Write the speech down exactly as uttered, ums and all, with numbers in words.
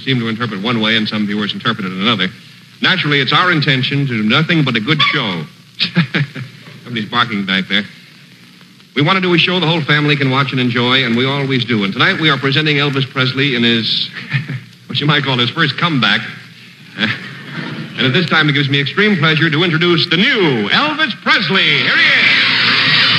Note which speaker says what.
Speaker 1: seem to interpret one way and some viewers interpret it another. Naturally, it's our intention to do nothing but a good show. Somebody's barking back there. We want to do a show the whole family can watch and enjoy, and we always do. And tonight we are presenting Elvis Presley in his, what you might call his first comeback. Uh, and at this time, it gives me extreme pleasure to introduce the new Elvis Presley. Here he is.